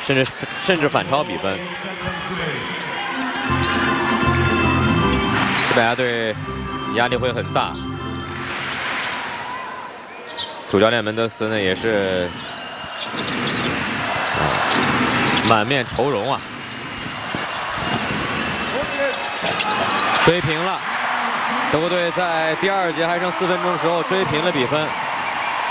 甚至反超比分。西班牙队压力会很大。主教练门德斯呢也是满面愁容啊。追平了，德国队在第2节还剩4分钟的时候追平了比分。